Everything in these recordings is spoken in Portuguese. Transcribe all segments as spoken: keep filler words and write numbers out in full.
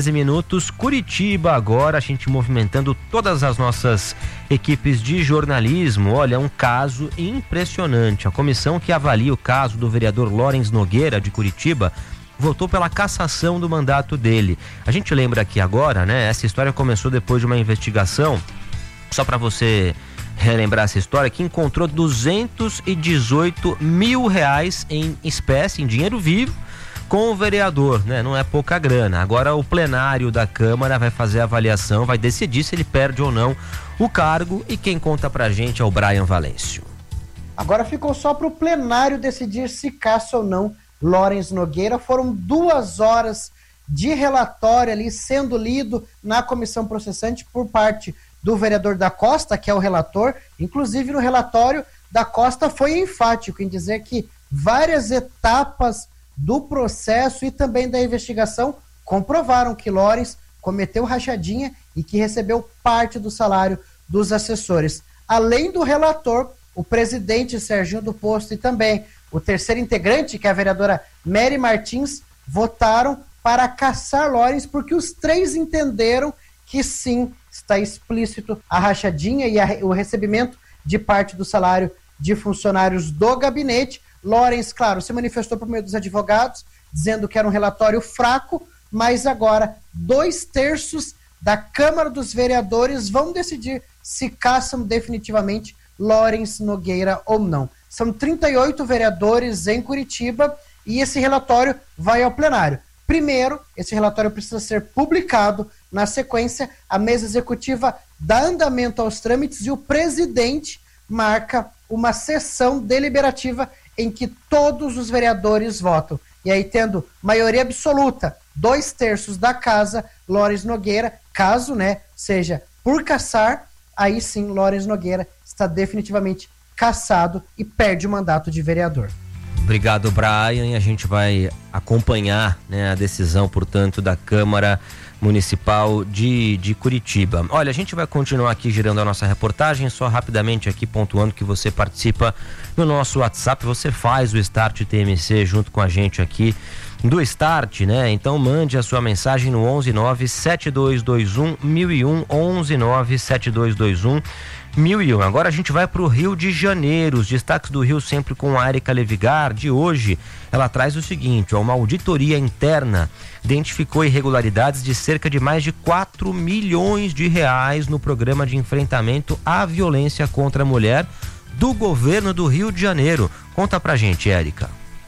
minutos, Curitiba agora, a gente movimentando todas as nossas equipes de jornalismo. Olha, um caso impressionante. A comissão que avalia o caso do vereador Lawrence Nogueira de Curitiba votou pela cassação do mandato dele. A gente lembra aqui agora, né? Essa história começou depois de uma investigação, só para você relembrar essa história, que encontrou duzentos e dezoito mil reais em espécie, em dinheiro vivo, com o vereador, né? Não é pouca grana. Agora o plenário da Câmara vai fazer a avaliação, vai decidir se ele perde ou não o cargo, e quem conta pra gente é o Brian Valêncio. Agora ficou só pro plenário decidir se caça ou não Lawrence Nogueira. Foram duas horas de relatório ali sendo lido na comissão processante por parte do vereador da Costa, que é o relator. Inclusive no relatório da Costa foi enfático em dizer que várias etapas do processo e também da investigação comprovaram que Lawrence cometeu rachadinha e que recebeu parte do salário dos assessores. Além do relator, o presidente Serginho do Posto e também o terceiro integrante, que é a vereadora Mary Martins, votaram para cassar Lawrence, porque os três entenderam que sim, está explícito a rachadinha e a, o recebimento de parte do salário de funcionários do gabinete. Lawrence, claro, se manifestou por meio dos advogados, dizendo que era um relatório fraco, mas agora dois terços da Câmara dos Vereadores vão decidir se caçam definitivamente Lawrence Nogueira ou não. São trinta e oito vereadores em Curitiba e esse relatório vai ao plenário. Primeiro, esse relatório precisa ser publicado. Na sequência, a mesa executiva dá andamento aos trâmites e o presidente marca uma sessão deliberativa em que todos os vereadores votam. E aí, tendo maioria absoluta, dois terços da casa, Lawrence Nogueira, caso, né, seja por caçar, aí sim, Lawrence Nogueira está definitivamente cassado e perde o mandato de vereador. Obrigado, Brian, e a gente vai acompanhar, né, a decisão, portanto, da Câmara Municipal de, de Curitiba. Olha, a gente vai continuar aqui girando a nossa reportagem, só rapidamente aqui pontuando que você participa no nosso WhatsApp, você faz o Start T M C junto com a gente aqui do Start, né? Então mande a sua mensagem no onze nove sete dois dois um mil e um, onze nove sete dois dois um mil e um. Agora a gente vai para o Rio de Janeiro, os destaques do Rio sempre com a Érica Levigar. De hoje, ela traz o seguinte: ó, uma auditoria interna identificou irregularidades de cerca de mais de quatro milhões de reais no programa de enfrentamento à violência contra a mulher do governo do Rio de Janeiro. Conta pra gente, Érica.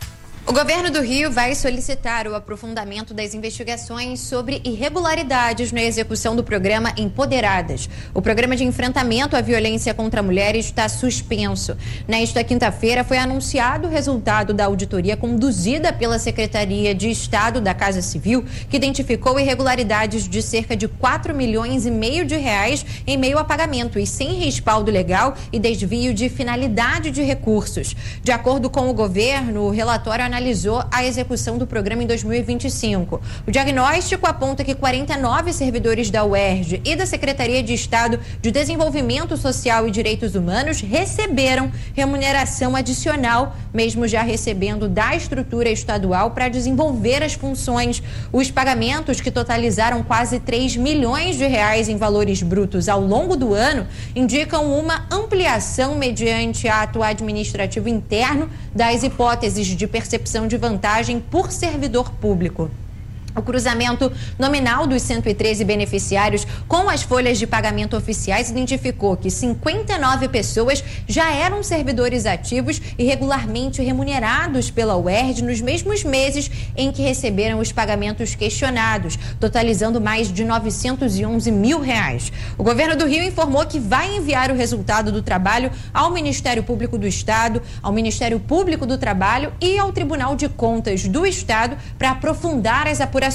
O governo do Rio vai solicitar o aprofundamento das investigações sobre irregularidades na execução do programa Empoderadas. O programa de enfrentamento à violência contra a mulher está suspenso. Nesta quinta-feira foi anunciado o resultado da auditoria conduzida pela Secretaria de Estado da Casa Civil, que identificou irregularidades de cerca de quatro milhões e meio de reais em meio a pagamentos sem respaldo legal e desvio de finalidade de recursos. De acordo com o governo, o relatório analisou a execução do programa em dois mil e vinte e cinco. O diagnóstico aponta que quarenta e nove servidores da U E R J e da Secretaria de Estado de Desenvolvimento Social e Direitos Humanos receberam remuneração adicional, mesmo já recebendo da estrutura estadual para desenvolver as funções. Os pagamentos, que totalizaram quase três milhões de reais em valores brutos ao longo do ano, indicam uma ampliação mediante ato administrativo interno das hipóteses de percepção de vantagem por servidor público. O cruzamento nominal dos cento e treze beneficiários com as folhas de pagamento oficiais identificou que cinquenta e nove pessoas já eram servidores ativos e regularmente remunerados pela U E R J nos mesmos meses em que receberam os pagamentos questionados, totalizando mais de novecentos e onze mil reais. O governo do Rio informou que vai enviar o resultado do trabalho ao Ministério Público do Estado, ao Ministério Público do Trabalho e ao Tribunal de Contas do Estado para aprofundar as apurações.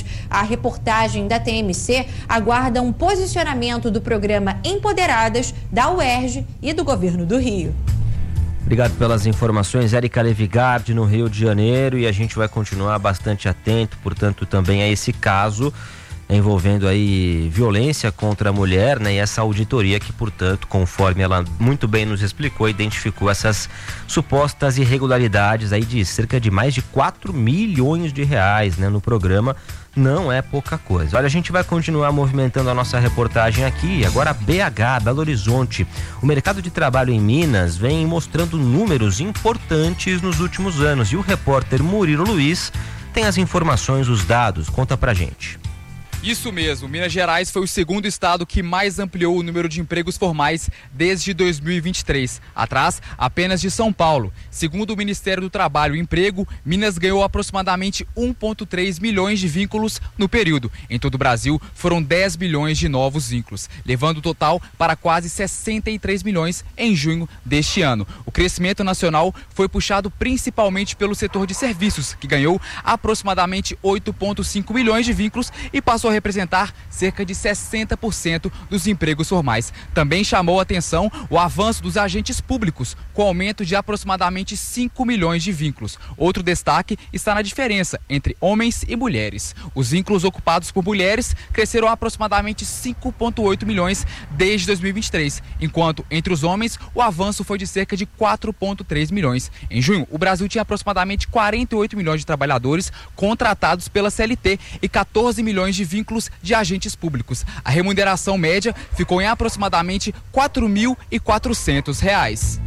A reportagem da T M C aguarda um posicionamento do programa Empoderadas, da U E R J e do governo do Rio. Obrigado pelas informações, Érica Levigardi, no Rio de Janeiro, e a gente vai continuar bastante atento, portanto, também a esse caso envolvendo aí violência contra a mulher, né? E essa auditoria que, portanto, conforme ela muito bem nos explicou, identificou essas supostas irregularidades aí de cerca de mais de quatro milhões de reais, né? No programa. Não é pouca coisa. Olha, a gente vai continuar movimentando a nossa reportagem aqui. Agora, B H, Belo Horizonte. O mercado de trabalho em Minas vem mostrando números importantes nos últimos anos. E o repórter Murilo Luiz tem as informações, os dados. Conta pra gente. Isso mesmo, Minas Gerais foi o segundo estado que mais ampliou o número de empregos formais desde dois mil e vinte e três, atrás apenas de São Paulo. Segundo o Ministério do Trabalho e Emprego, Minas ganhou aproximadamente um vírgula três milhões de vínculos no período. Em todo o Brasil, foram dez milhões de novos vínculos, levando o total para quase sessenta e três milhões em junho deste ano. O crescimento nacional foi puxado principalmente pelo setor de serviços, que ganhou aproximadamente oito vírgula cinco milhões de vínculos e passou a representar cerca de sessenta por cento dos empregos formais. Também chamou a atenção o avanço dos agentes públicos, com aumento de aproximadamente cinco milhões de vínculos. Outro destaque está na diferença entre homens e mulheres. Os vínculos ocupados por mulheres cresceram aproximadamente cinco vírgula oito milhões desde dois mil e vinte e três, enquanto entre os homens o avanço foi de cerca de quatro vírgula três milhões. Em junho, o Brasil tinha aproximadamente quarenta e oito milhões de trabalhadores contratados pela C L T e quatorze milhões de vínculos de agentes públicos. A remuneração média ficou em aproximadamente quatro mil e quatrocentos reais.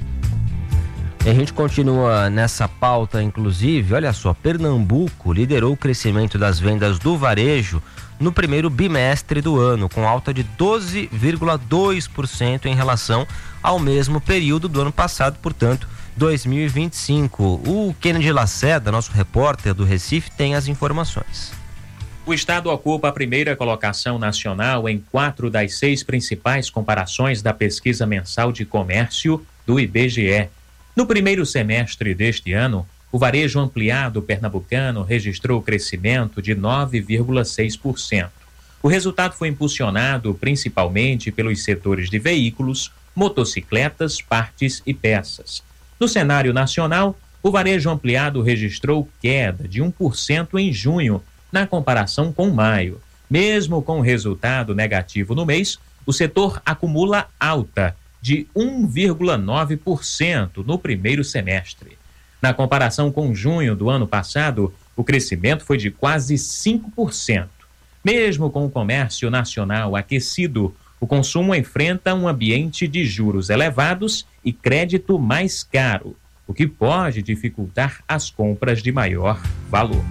E a gente continua nessa pauta, inclusive, olha só, Pernambuco liderou o crescimento das vendas do varejo no primeiro bimestre do ano, com alta de doze vírgula dois por cento em relação ao mesmo período do ano passado, portanto, dois mil e vinte e cinco. O Kennedy Lacerda, nosso repórter do Recife, tem as informações. O estado ocupa a primeira colocação nacional em quatro das seis principais comparações da pesquisa mensal de comércio do I B G E. No primeiro semestre deste ano, o varejo ampliado pernambucano registrou crescimento de nove vírgula seis por cento. O resultado foi impulsionado principalmente pelos setores de veículos, motocicletas, partes e peças. No cenário nacional, o varejo ampliado registrou queda de um por cento em junho, na comparação com maio. Mesmo com o resultado negativo no mês, o setor acumula alta de um vírgula nove por cento no primeiro semestre. Na comparação com junho do ano passado, o crescimento foi de quase cinco por cento. Mesmo com o comércio nacional aquecido, o consumo enfrenta um ambiente de juros elevados e crédito mais caro, o que pode dificultar as compras de maior valor.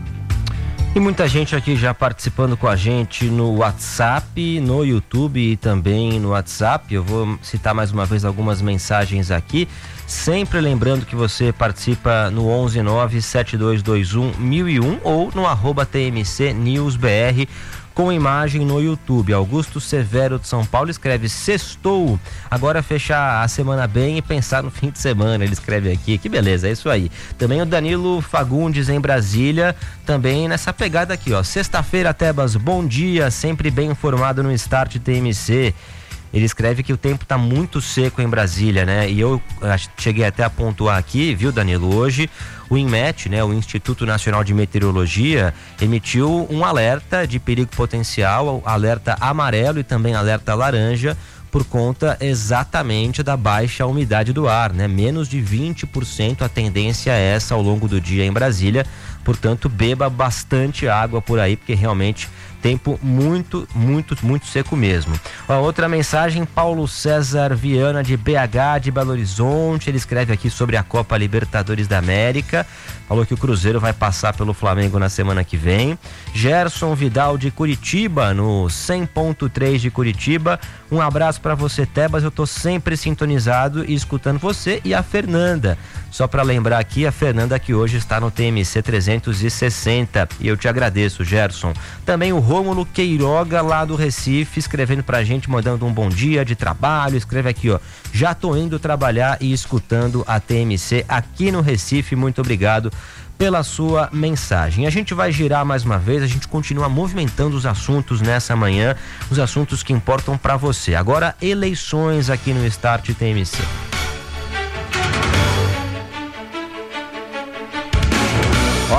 E muita gente aqui já participando com a gente no WhatsApp, no YouTube e também no WhatsApp. Eu vou citar mais uma vez algumas mensagens aqui. Sempre lembrando que você participa no onze nove sete dois dois um mil e um ou no arroba T M C News B R com imagem no YouTube. Augusto Severo de São Paulo escreve: sextou, agora fechar a semana bem e pensar no fim de semana. Ele escreve aqui, que beleza, é isso aí. Também o Danilo Fagundes em Brasília, também nessa pegada aqui, ó. Sexta-feira, Tebas, bom dia, sempre bem informado no Start T M C. Ele escreve que o tempo está muito seco em Brasília, né? E eu cheguei até a pontuar aqui, viu, Danilo? Hoje o INMET, né, o Instituto Nacional de Meteorologia, emitiu um alerta de perigo potencial, alerta amarelo e também alerta laranja, por conta exatamente da baixa umidade do ar, né? Menos de vinte por cento, a tendência é essa ao longo do dia em Brasília. Portanto, beba bastante água por aí, porque realmente tempo muito, muito, muito seco mesmo. A outra mensagem, Paulo César Viana de B H, de Belo Horizonte, ele escreve aqui sobre a Copa Libertadores da América, falou que o Cruzeiro vai passar pelo Flamengo na semana que vem. Gerson Vidal de Curitiba, no cem ponto três de Curitiba, um abraço para você, Tebas, eu tô sempre sintonizado e escutando você e a Fernanda. Só para lembrar aqui, a Fernanda que hoje está no T M C trezentos e sessenta, e eu te agradeço, Gerson. Também o Rômulo Queiroga, lá do Recife, escrevendo pra gente, mandando um bom dia de trabalho, escreve aqui, ó, já tô indo trabalhar e escutando a T M C aqui no Recife, muito obrigado pela sua mensagem. A gente vai girar mais uma vez, a gente continua movimentando os assuntos nessa manhã, os assuntos que importam para você. Agora, eleições aqui no Start T M C. Olha só,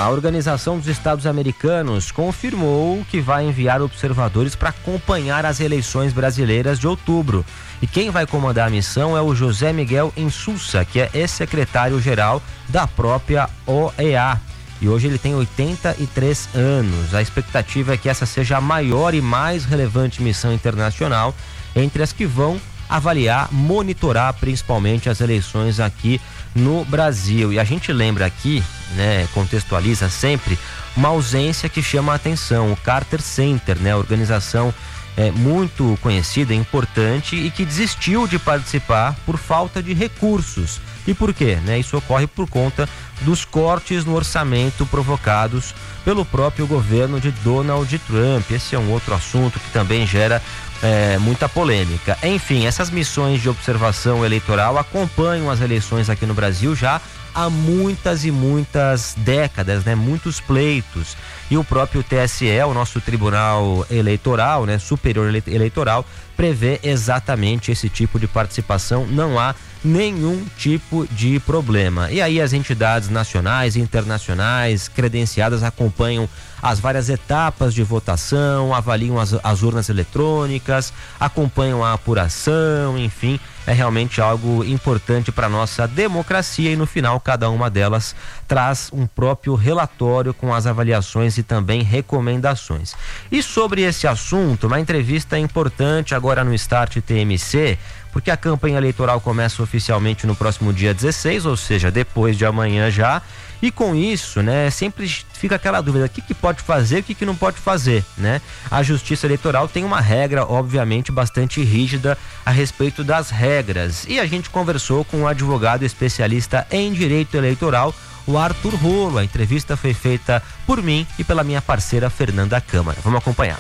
A Organização dos Estados Americanos confirmou que vai enviar observadores para acompanhar as eleições brasileiras de outubro. E quem vai comandar a missão é o José Miguel Insulza, que é ex-secretário-geral da própria O E A. E hoje ele tem oitenta e três anos. A expectativa é que essa seja a maior e mais relevante missão internacional entre as que vão avaliar, monitorar principalmente as eleições aqui no Brasil. E a gente lembra aqui, né, contextualiza sempre, uma ausência que chama a atenção, o Carter Center, né, a organização é, muito conhecida, importante e que desistiu de participar por falta de recursos. E por quê? Né? Isso ocorre por conta dos cortes no orçamento provocados pelo próprio governo de Donald Trump. Esse é um outro assunto que também gera É, muita polêmica. Enfim, essas missões de observação eleitoral acompanham as eleições aqui no Brasil já há muitas e muitas décadas, né? Muitos pleitos. E o próprio T S E, o nosso Tribunal Eleitoral, né? Superior Eleitoral, prevê exatamente esse tipo de participação. Não há nenhum tipo de problema. E aí as entidades nacionais e internacionais credenciadas acompanham as várias etapas de votação, avaliam as, as urnas eletrônicas, acompanham a apuração, enfim, é realmente algo importante para a nossa democracia e no final cada uma delas traz um próprio relatório com as avaliações e também recomendações. E sobre esse assunto, uma entrevista importante agora no Start T M C, porque a campanha eleitoral começa oficialmente no próximo dia dezesseis, ou seja, depois de amanhã já. E com isso, né, sempre fica aquela dúvida, o que, que pode fazer, o que, que não pode fazer, né? A Justiça Eleitoral tem uma regra, obviamente, bastante rígida a respeito das regras. E a gente conversou com um advogado especialista em direito eleitoral, o Arthur Rolo. A entrevista foi feita por mim e pela minha parceira Fernanda Câmara. Vamos acompanhar.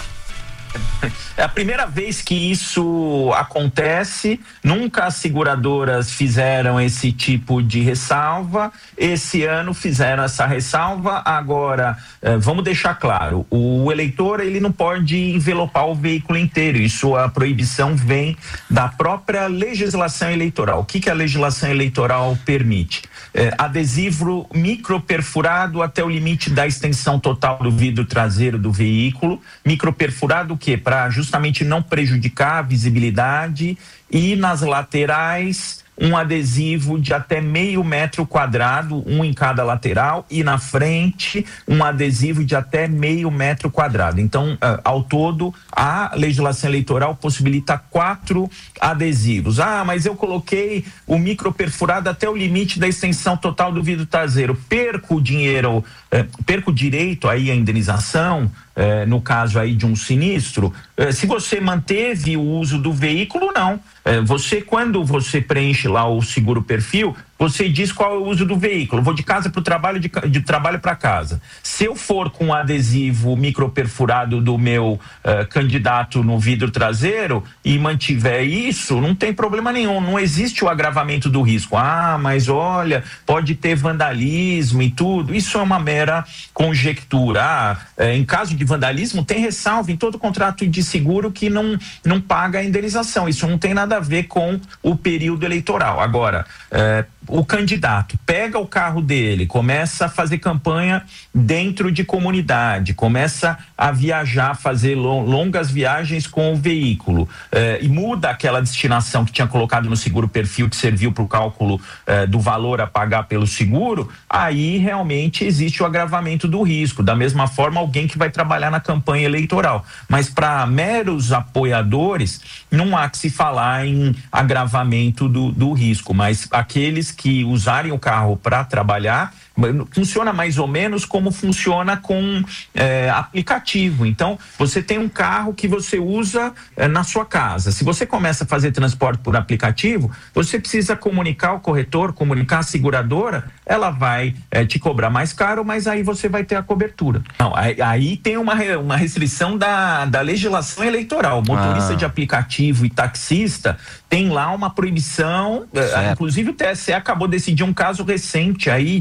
É a primeira vez que isso acontece, nunca as seguradoras fizeram esse tipo de ressalva, esse ano fizeram essa ressalva. Agora, eh, vamos deixar claro, o eleitor ele não pode envelopar o veículo inteiro, isso, a proibição vem da própria legislação eleitoral. O que, que a legislação eleitoral permite? Eh, adesivo microperfurado até o limite da extensão total do vidro traseiro do veículo, microperfurado que para justamente não prejudicar a visibilidade, e nas laterais um adesivo de até meio metro quadrado, um em cada lateral, e na frente um adesivo de até meio metro quadrado. Então, uh, ao todo, a legislação eleitoral possibilita quatro adesivos. Ah, mas eu coloquei o microperfurado até o limite da extensão total do vidro traseiro. Perco o dinheiro, eh, perco o direito aí à indenização, eh, no caso aí de um sinistro. Eh, se você manteve o uso do veículo, não. Eh, você, quando você preenche lá o seguro perfil, você diz qual é o uso do veículo. Vou de casa para o trabalho, de, de trabalho para casa. Se eu for com um adesivo microperfurado do meu uh, candidato no vidro traseiro e mantiver isso, não tem problema nenhum. Não existe o agravamento do risco. Ah, mas olha, pode ter vandalismo e tudo. Isso é uma mera conjectura. Ah, é, em caso de vandalismo, tem ressalva em todo contrato de seguro que não, não paga a indenização. Isso não tem nada a ver com o período eleitoral. Agora, é, o candidato pega o carro dele, começa a fazer campanha dentro de comunidade, começa a viajar, fazer longas viagens com o veículo, eh, e muda aquela destinação que tinha colocado no seguro perfil, que serviu para o cálculo eh, do valor a pagar pelo seguro, aí realmente existe o agravamento do risco. Da mesma forma, alguém que vai trabalhar na campanha eleitoral. Mas para meros apoiadores, não há que se falar em agravamento do, do risco, mas aqueles que usarem o carro para trabalhar, funciona mais ou menos como funciona com é, aplicativo. Então, você tem um carro que você usa é, na sua casa. Se você começa a fazer transporte por aplicativo, você precisa comunicar ao corretor, comunicar à seguradora, ela vai é, te cobrar mais caro, mas aí você vai ter a cobertura. Não, aí, aí tem uma, uma restrição da, da legislação eleitoral. Motorista ah. de aplicativo e taxista tem lá uma proibição, é, inclusive o T S E acabou de decidir um caso recente aí de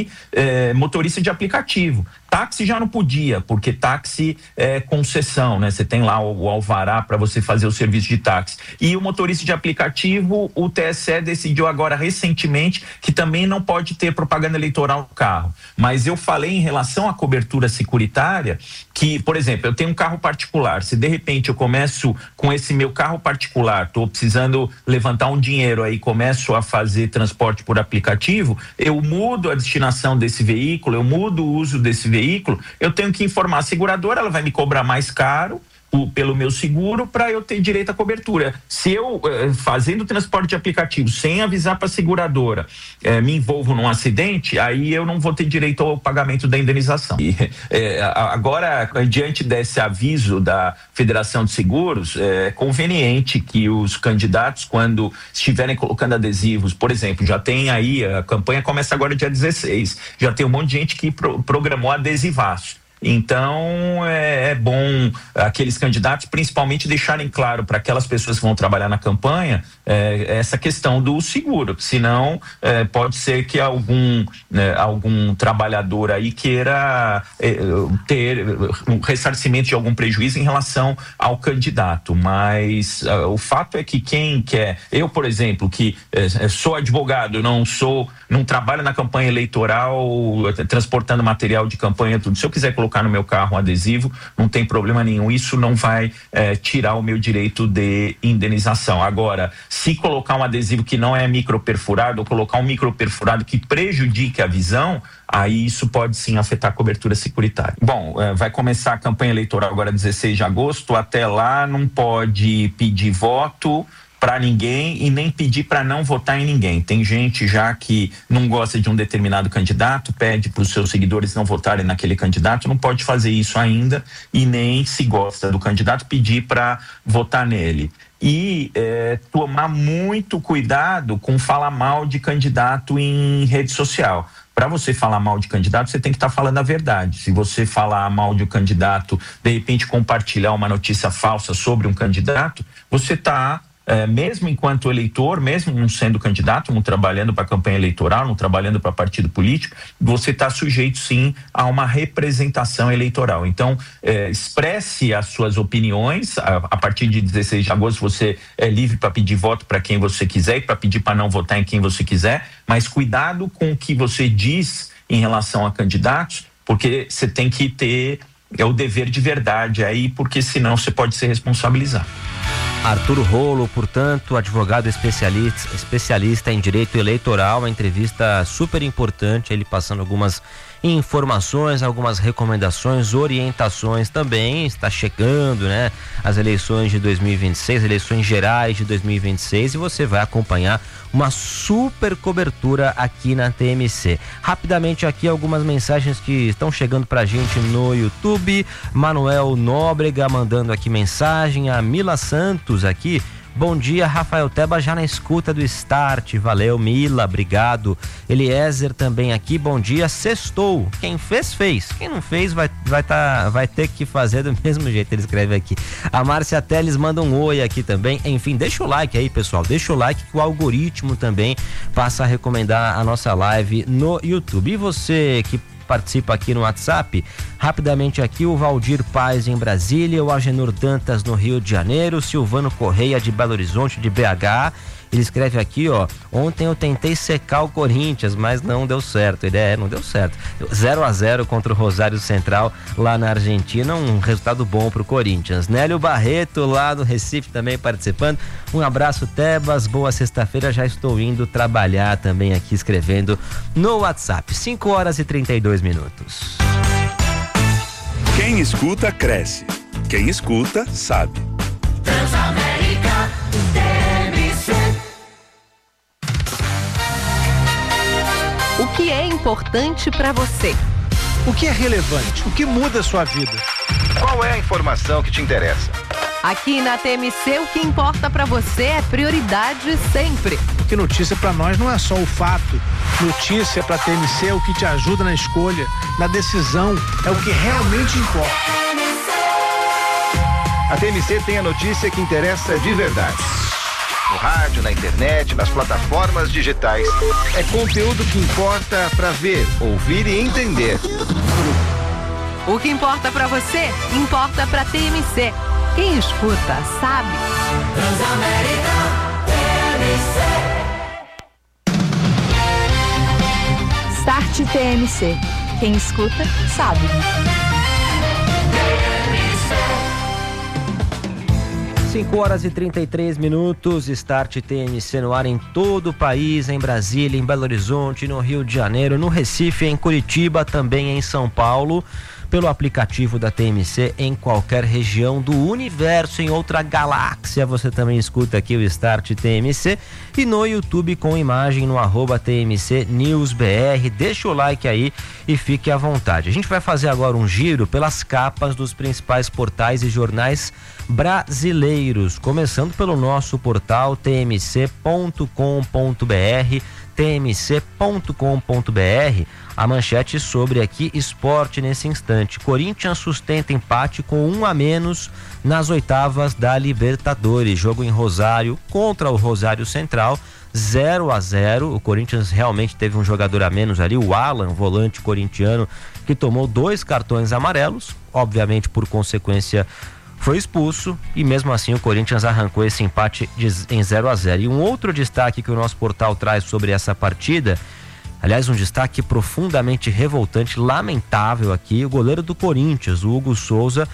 de eh, motorista de aplicativo. Táxi já não podia, porque táxi é concessão, né? Você tem lá o, o alvará para você fazer o serviço de táxi. E o motorista de aplicativo, o T S E decidiu agora recentemente que também não pode ter propaganda eleitoral no carro. Mas eu falei em relação à cobertura securitária que, por exemplo, eu tenho um carro particular. Se de repente eu começo com esse meu carro particular, estou precisando levantar um dinheiro aí, começo a fazer transporte por aplicativo, eu mudo a destinação desse veículo, eu mudo o uso desse veículo, eu tenho que informar a seguradora, ela vai me cobrar mais caro pelo meu seguro para eu ter direito à cobertura. Se eu, eh, fazendo transporte de aplicativo sem avisar para a seguradora, eh, me envolvo num acidente, aí eu não vou ter direito ao pagamento da indenização. E, eh, agora, diante desse aviso da Federação de Seguros, é conveniente que os candidatos, quando estiverem colocando adesivos, por exemplo, já tem aí, a campanha começa agora dia dezesseis, já tem um monte de gente que pro, programou adesivaço. Então é, é bom aqueles candidatos principalmente deixarem claro para aquelas pessoas que vão trabalhar na campanha é, essa questão do seguro, senão é, pode ser que algum, né, algum trabalhador aí queira é, ter um ressarcimento de algum prejuízo em relação ao candidato, mas uh, o fato é que quem quer, eu por exemplo, que é, sou advogado, não sou, não trabalho na campanha eleitoral transportando material de campanha, tudo, se eu quiser colocar no meu carro um adesivo, não tem problema nenhum, isso não vai eh, tirar o meu direito de indenização. Agora, se colocar um adesivo que não é microperfurado ou colocar um microperfurado que prejudique a visão, aí isso pode sim afetar a cobertura securitária. Bom, eh, vai começar a campanha eleitoral agora dezesseis de agosto, até lá não pode pedir voto para ninguém e nem pedir para não votar em ninguém. Tem gente já que não gosta de um determinado candidato, pede para os seus seguidores não votarem naquele candidato, não pode fazer isso ainda e nem, se gosta do candidato, pedir para votar nele. E é, tomar muito cuidado com falar mal de candidato em rede social. Para você falar mal de candidato, você tem que estar tá falando a verdade. Se você falar mal de um candidato, de repente compartilhar uma notícia falsa sobre um candidato, você está É, mesmo enquanto eleitor, mesmo não sendo candidato, não trabalhando para campanha eleitoral, não trabalhando para partido político, você está sujeito sim a uma representação eleitoral. Então, é, expresse as suas opiniões. A, a partir de dezesseis de agosto você é livre para pedir voto para quem você quiser e para pedir para não votar em quem você quiser, mas cuidado com o que você diz em relação a candidatos, porque você tem que ter é, o dever de verdade aí, porque senão você pode ser responsabilizado. Arthur Rolo, portanto, advogado especialista, especialista em direito eleitoral, uma entrevista super importante, ele passando algumas informações, algumas recomendações, orientações também. Está chegando, né, as eleições de dois mil e vinte e seis, eleições gerais de dois mil e vinte e seis, e você vai acompanhar uma super cobertura aqui na T M C. Rapidamente aqui algumas mensagens que estão chegando pra gente no YouTube. Manuel Nóbrega mandando aqui mensagem, a Mila Santos aqui: bom dia, Rafael Teba, já na escuta do Start. Valeu, Mila, obrigado. Eliezer também aqui, bom dia, sextou. Quem fez, fez. Quem não fez vai, vai, tá, vai ter que fazer do mesmo jeito, ele escreve aqui. A Márcia Teles manda um oi aqui também. Enfim, deixa o like aí, pessoal, deixa o like que o algoritmo também passa a recomendar a nossa live no YouTube. E você que participa aqui no WhatsApp, rapidamente aqui, o Valdir Paz em Brasília, o Agenor Dantas no Rio de Janeiro, o Silvano Correia de Belo Horizonte, de B H, ele escreve aqui, ó: ontem eu tentei secar o Corinthians, mas não deu certo. Ele é, não deu certo. zero a zero contra o Rosário Central lá na Argentina, um resultado bom pro Corinthians. Nélio Barreto lá do Recife também participando. Um abraço, Tebas, boa sexta-feira, já estou indo trabalhar também aqui escrevendo no WhatsApp. cinco horas e trinta e dois minutos. Quem escuta, cresce. Quem escuta, sabe. Transamérica T M C. O que é importante para você? O que é relevante? O que muda a sua vida? Qual é a informação que te interessa? Aqui na T M C, o que importa para você é prioridade sempre. Porque notícia para nós não é só o fato. Notícia para T M C é o que te ajuda na escolha, na decisão, é o que realmente importa. A T M C tem a notícia que interessa de verdade. No rádio, na internet, nas plataformas digitais. É conteúdo que importa para ver, ouvir e entender. O que importa pra você, importa pra T M C. Quem escuta, sabe. Transamérica T M C. Start T M C. Quem escuta, sabe. cinco horas e trinta e três minutos, Start T M C no ar em todo o país, em Brasília, em Belo Horizonte, no Rio de Janeiro, no Recife, em Curitiba, também em São Paulo, pelo aplicativo da T M C em qualquer região do universo, em outra galáxia. Você também escuta aqui o Start T M C e no YouTube com imagem no arroba T M C News B R. Deixa o like aí e fique à vontade. A gente vai fazer agora um giro pelas capas dos principais portais e jornais brasileiros, começando pelo nosso portal t m c ponto com ponto b r, t m c ponto com ponto b r. A manchete sobre aqui esporte nesse instante. Corinthians sustenta empate com um a menos nas oitavas da Libertadores. Jogo em Rosário contra o Rosário Central, zero a zero. O Corinthians realmente teve um jogador a menos ali, o Alan, volante corintiano, que tomou dois cartões amarelos, obviamente por consequência foi expulso, e mesmo assim o Corinthians arrancou esse empate de, em zero a zero. E um outro destaque que o nosso portal traz sobre essa partida, aliás, um destaque profundamente revoltante, lamentável aqui, o goleiro do Corinthians, o Hugo Souza,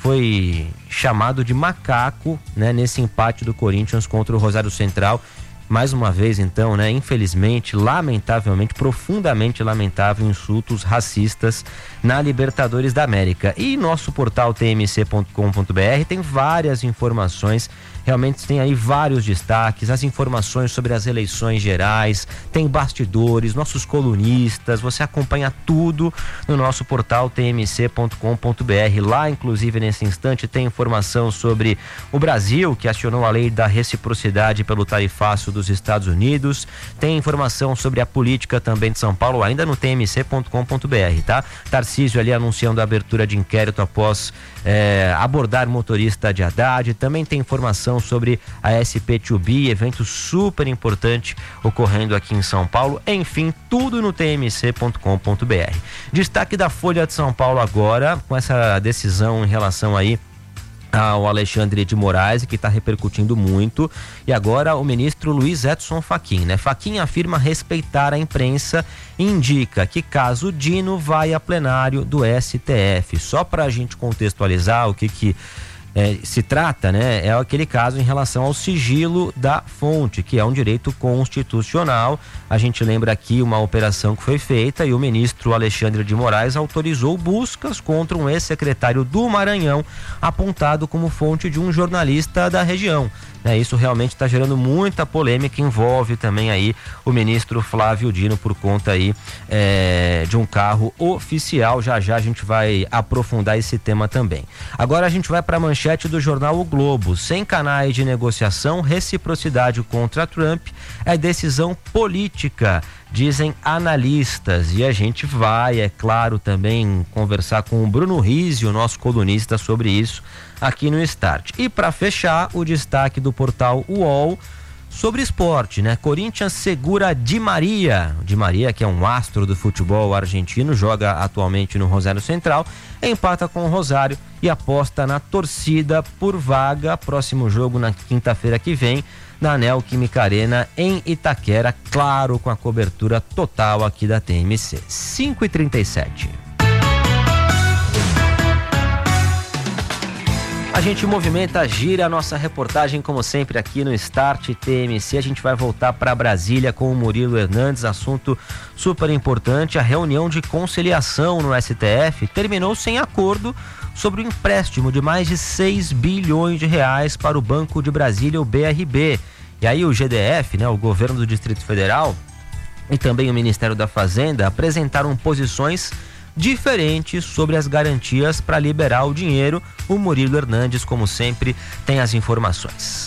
foi chamado de macaco, né, nesse empate do Corinthians contra o Rosário Central. Mais uma vez, então, né, infelizmente, lamentavelmente, profundamente lamentável, insultos racistas na Libertadores da América. E nosso portal t m c ponto com ponto b r tem várias informações, realmente tem aí vários destaques, as informações sobre as eleições gerais, tem bastidores, nossos colunistas, você acompanha tudo no nosso portal t m c ponto com ponto b r. Lá, inclusive, nesse instante, tem informação sobre o Brasil, que acionou a lei da reciprocidade pelo tarifaço dos Estados Unidos, tem informação sobre a política também de São Paulo, ainda no t m c ponto com ponto b r, tá? Tarcísio ali anunciando a abertura de inquérito após é, abordar motorista de Haddad. Também tem informação sobre a S P dois B, evento super importante ocorrendo aqui em São Paulo. Enfim, tudo no t m c ponto com ponto b r. Destaque da Folha de São Paulo agora, com essa decisão em relação aí ao Alexandre de Moraes, que está repercutindo muito. E agora o ministro Luiz Edson Fachin, né? Fachin afirma respeitar a imprensa e indica que caso Dino vai a plenário do S T F. Só para a gente contextualizar o que que É, se trata, né, é aquele caso em relação ao sigilo da fonte, que é um direito constitucional. A gente lembra aqui uma operação que foi feita e o ministro Alexandre de Moraes autorizou buscas contra um ex-secretário do Maranhão, apontado como fonte de um jornalista da região. É, isso realmente está gerando muita polêmica, envolve também aí o ministro Flávio Dino por conta aí é, de um carro oficial. Já já a gente vai aprofundar esse tema também. Agora a gente vai para a manchete do jornal O Globo. Sem canais de negociação, reciprocidade contra Trump é decisão política, dizem analistas. E a gente vai, é claro, também conversar com o Bruno Rizzi, o nosso colunista, sobre isso aqui no Start. E para fechar, o destaque do portal U O L sobre esporte, né? Corinthians segura Di Maria. Di Maria, que é um astro do futebol argentino, joga atualmente no Rosário Central, empata com o Rosário e aposta na torcida por vaga. Próximo jogo na quinta-feira que vem, na Neoquímica Arena, em Itaquera, claro, com a cobertura total aqui da T M C. cinco e trinta e sete. A gente movimenta, gira a nossa reportagem, como sempre, aqui no Start T M C. A gente vai voltar para Brasília com o Murilo Hernandes, assunto super importante. A reunião de conciliação no S T F terminou sem acordo sobre o empréstimo de mais de seis bilhões de reais para o Banco de Brasília, o B R B. E aí o G D F, né, o governo do Distrito Federal, e também o Ministério da Fazenda apresentaram posições diferentes sobre as garantias para liberar o dinheiro. O Murilo Hernandes, como sempre, tem as informações.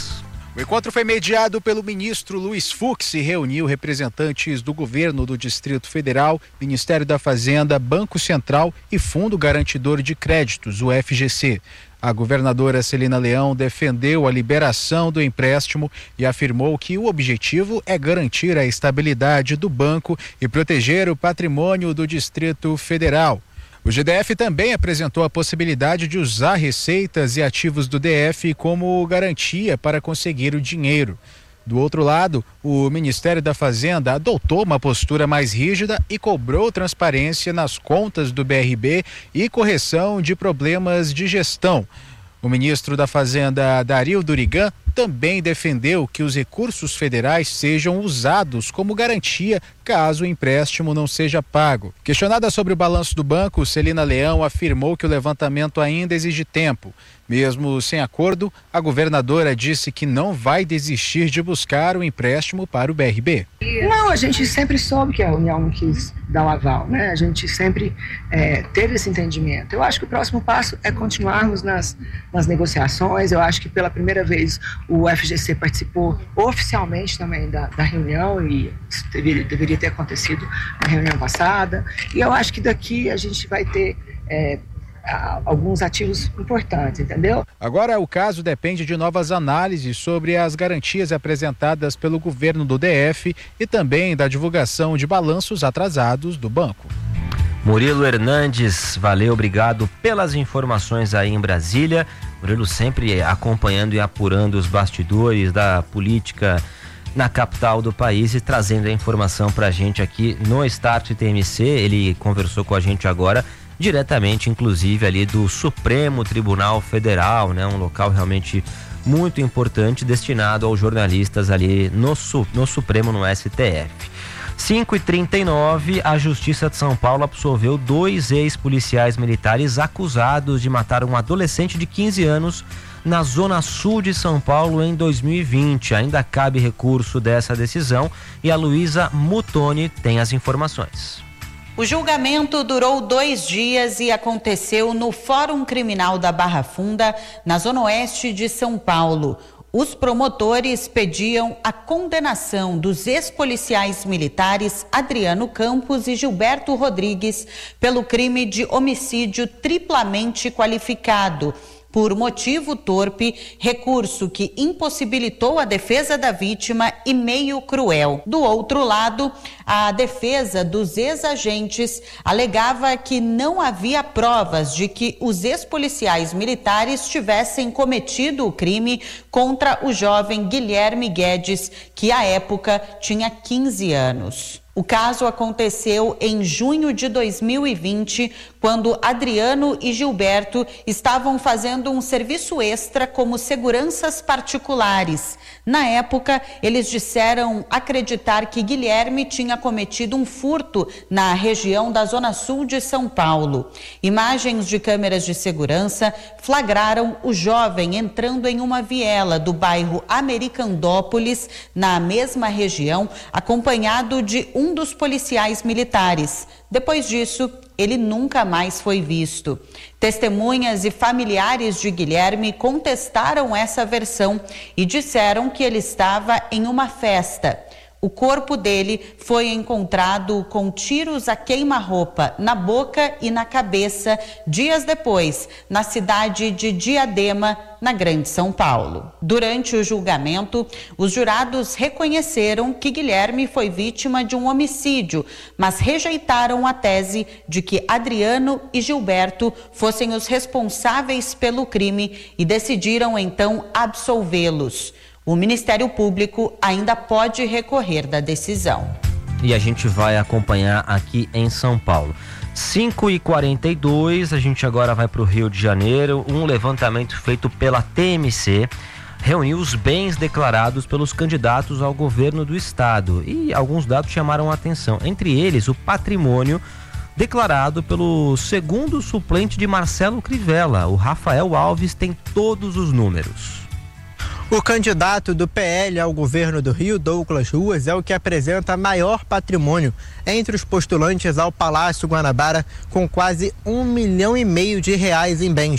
O encontro foi mediado pelo ministro Luiz Fux e reuniu representantes do governo do Distrito Federal, Ministério da Fazenda, Banco Central e Fundo Garantidor de Créditos, o F G C. A governadora Celina Leão defendeu a liberação do empréstimo e afirmou que o objetivo é garantir a estabilidade do banco e proteger o patrimônio do Distrito Federal. O G D F também apresentou a possibilidade de usar receitas e ativos do D F como garantia para conseguir o dinheiro. Do outro lado, o Ministério da Fazenda adotou uma postura mais rígida e cobrou transparência nas contas do B R B e correção de problemas de gestão. O ministro da Fazenda, Dario Durigan, também defendeu que os recursos federais sejam usados como garantia caso o empréstimo não seja pago. Questionada sobre o balanço do banco, Celina Leão afirmou que o levantamento ainda exige tempo. Mesmo sem acordo, a governadora disse que não vai desistir de buscar o empréstimo para o B R B. Não, a gente sempre soube que a União quis dar o aval, né? A gente sempre é, teve esse entendimento. Eu acho que o próximo passo é continuarmos nas, nas negociações. Eu acho que pela primeira vez o F G C participou oficialmente também da, da reunião e isso deveria, deveria ter acontecido na reunião passada. E eu acho que daqui a gente vai ter é, alguns ativos importantes, entendeu? Agora o caso depende de novas análises sobre as garantias apresentadas pelo governo do D F e também da divulgação de balanços atrasados do banco. Murilo Hernandes, valeu, obrigado pelas informações aí em Brasília. Murilo sempre acompanhando e apurando os bastidores da política na capital do país e trazendo a informação pra gente aqui no Start T M C. Ele conversou com a gente agora diretamente, inclusive, ali do Supremo Tribunal Federal, né? Um local realmente muito importante, destinado aos jornalistas ali no, no Supremo, no S T F. cinco e trinta e nove, a Justiça de São Paulo absolveu dois ex-policiais militares acusados de matar um adolescente de quinze anos na Zona Sul de São Paulo em dois mil e vinte. Ainda cabe recurso dessa decisão e a Luísa Mutoni tem as informações. O julgamento durou dois dias e aconteceu no Fórum Criminal da Barra Funda, na Zona Oeste de São Paulo. Os promotores pediam a condenação dos ex-policiais militares Adriano Campos e Gilberto Rodrigues pelo crime de homicídio triplamente qualificado, por motivo torpe, recurso que impossibilitou a defesa da vítima e meio cruel. Do outro lado, a defesa dos ex-agentes alegava que não havia provas de que os ex-policiais militares tivessem cometido o crime contra o jovem Guilherme Guedes, que à época tinha quinze anos. O caso aconteceu em junho de dois mil e vinte, quando Adriano e Gilberto estavam fazendo um serviço extra como seguranças particulares. Na época, eles disseram acreditar que Guilherme tinha cometido um furto na região da Zona Sul de São Paulo. Imagens de câmeras de segurança flagraram o jovem entrando em uma viela do bairro Americandópolis, na mesma região, acompanhado de um dos policiais militares. Depois disso, ele nunca mais foi visto. Testemunhas e familiares de Guilherme contestaram essa versão e disseram que ele estava em uma festa. O corpo dele foi encontrado com tiros a queima-roupa na boca e na cabeça dias depois, na cidade de Diadema, na Grande São Paulo. Durante o julgamento, os jurados reconheceram que Guilherme foi vítima de um homicídio, mas rejeitaram a tese de que Adriano e Gilberto fossem os responsáveis pelo crime e decidiram então absolvê-los. O Ministério Público ainda pode recorrer da decisão. E a gente vai acompanhar aqui em São Paulo. cinco e quarenta e dois, a gente agora vai para o Rio de Janeiro. Um levantamento feito pela T M C reuniu os bens declarados pelos candidatos ao governo do estado. E alguns dados chamaram a atenção. Entre eles, o patrimônio declarado pelo segundo suplente de Marcelo Crivella. O Rafael Alves tem todos os números. O candidato do P L ao governo do Rio, Douglas Ruas, é o que apresenta maior patrimônio entre os postulantes ao Palácio Guanabara, com quase um milhão e meio de reais em bens.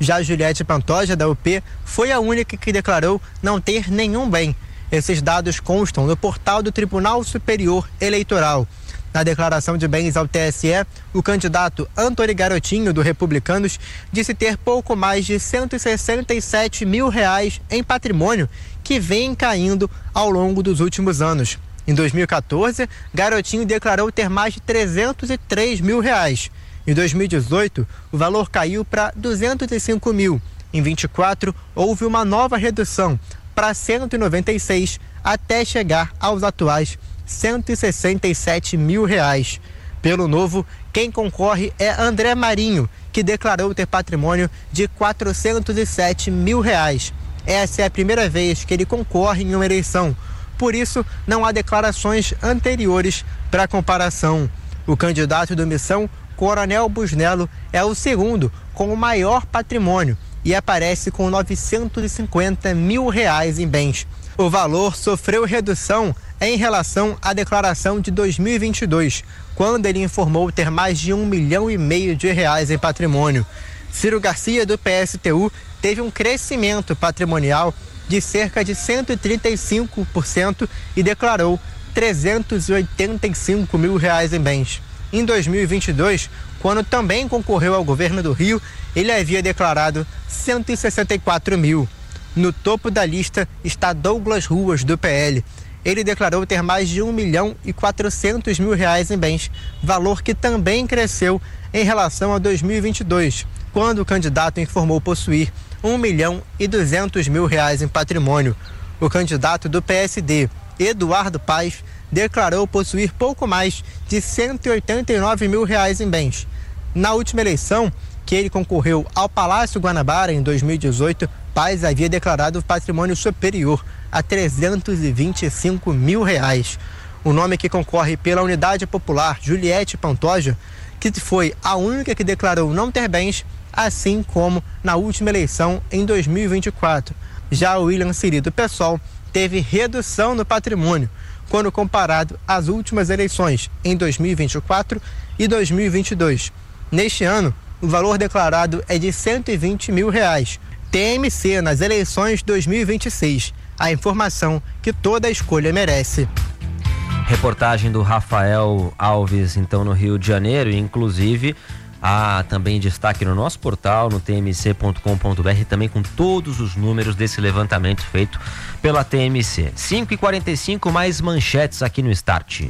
Já Juliette Pantoja, da U P, foi a única que declarou não ter nenhum bem. Esses dados constam no portal do Tribunal Superior Eleitoral. Na declaração de bens ao T S E, o candidato Antony Garotinho, do Republicanos, disse ter pouco mais de cento e sessenta e sete mil reais em patrimônio que vem caindo ao longo dos últimos anos. Em dois mil e quatorze, Garotinho declarou ter mais de trezentos e três mil reais. Em dois mil e dezoito, o valor caiu para duzentos e cinco mil. Em vinte e quatro, houve uma nova redução para cento e noventa e seis, até chegar aos atuais cento e sessenta e sete mil reais. Pelo Novo, quem concorre é André Marinho, que declarou ter patrimônio de quatrocentos e sete mil reais. Essa é a primeira vez que ele concorre em uma eleição. Por isso, não há declarações anteriores para comparação. O candidato do Missão, Coronel Busnello, é o segundo com o maior patrimônio e aparece com novecentos e cinquenta mil reais em bens. O valor sofreu redução em relação à declaração de dois mil e vinte e dois, quando ele informou ter mais de um milhão e meio de reais em patrimônio. Ciro Garcia, do P S T U, teve um crescimento patrimonial de cerca de cento e trinta e cinco por cento e declarou trezentos e oitenta e cinco mil reais em bens. Em dois mil e vinte e dois, quando também concorreu ao governo do Rio, ele havia declarado cento e sessenta e quatro mil. No topo da lista está Douglas Ruas, do P L. Ele declarou ter mais de um milhão e quatrocentos mil reais em bens, valor que também cresceu em relação a dois mil e vinte e dois, quando o candidato informou possuir um milhão e duzentos mil reais em patrimônio. O candidato do P S D, Eduardo Paes, declarou possuir pouco mais de cento e oitenta e nove mil reais em bens. Na última eleição, que ele concorreu ao Palácio Guanabara em dois mil e dezoito, Paes havia declarado patrimônio superior a trezentos e vinte e cinco mil reais. O nome que concorre pela Unidade Popular, Juliette Pantoja, que foi a única que declarou não ter bens, assim como na última eleição em dois mil e vinte e quatro. Já o William Siri, do PSOL, teve redução no patrimônio quando comparado às últimas eleições em dois mil e vinte e quatro e dois mil e vinte e dois. Neste ano, o valor declarado é de cento e vinte mil reais. T M C nas eleições de dois mil e vinte e seis. A informação que toda escolha merece. Reportagem do Rafael Alves, então, no Rio de Janeiro, inclusive há também destaque no nosso portal, no t m c ponto com ponto b r, também com todos os números desse levantamento feito pela T M C. cinco e quarenta e cinco, mais manchetes aqui no Start.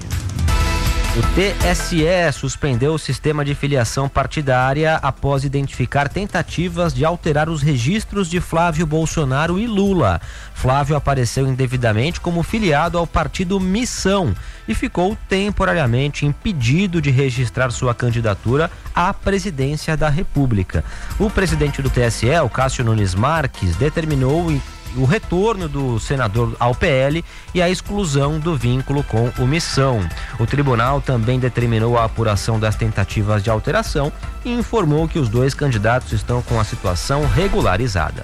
O T S E suspendeu o sistema de filiação partidária após identificar tentativas de alterar os registros de Flávio Bolsonaro e Lula. Flávio apareceu indevidamente como filiado ao partido Missão e ficou temporariamente impedido de registrar sua candidatura à presidência da República. O presidente do T S E, o Cássio Nunes Marques, determinou o retorno do senador ao P L e a exclusão do vínculo com o Missão. O tribunal também determinou a apuração das tentativas de alteração e informou que os dois candidatos estão com a situação regularizada.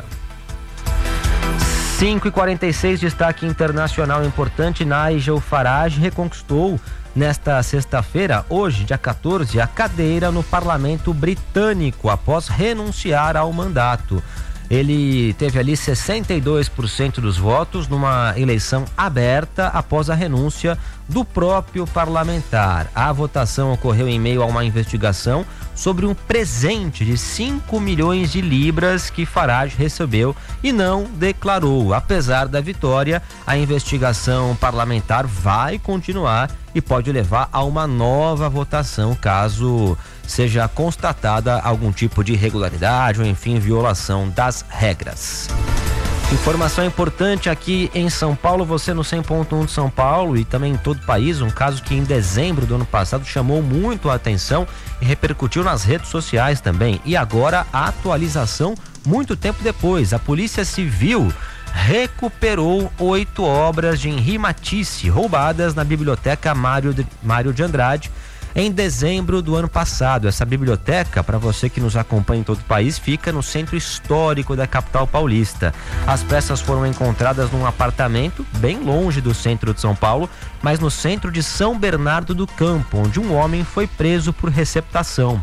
cinco e quarenta e seis, destaque internacional importante. Nigel Farage reconquistou nesta sexta-feira, hoje, dia quatorze, a cadeira no parlamento britânico após renunciar ao mandato. Ele teve ali sessenta e dois por cento dos votos numa eleição aberta após a renúncia do próprio parlamentar. A votação ocorreu em meio a uma investigação sobre um presente de cinco milhões de libras que Farage recebeu e não declarou. Apesar da vitória, a investigação parlamentar vai continuar e pode levar a uma nova votação caso seja constatada algum tipo de irregularidade ou, enfim, violação das regras. Informação importante aqui em São Paulo, você no cem ponto um de São Paulo e também em todo o país, um caso que em dezembro do ano passado chamou muito a atenção e repercutiu nas redes sociais também. E agora a atualização muito tempo depois. A Polícia Civil recuperou oito obras de Henri Matisse roubadas na biblioteca Mário de, Mário de Andrade em dezembro do ano passado. Essa biblioteca, para você que nos acompanha em todo o país, fica no centro histórico da capital paulista. As peças foram encontradas num apartamento bem longe do centro de São Paulo, mas no centro de São Bernardo do Campo, onde um homem foi preso por receptação.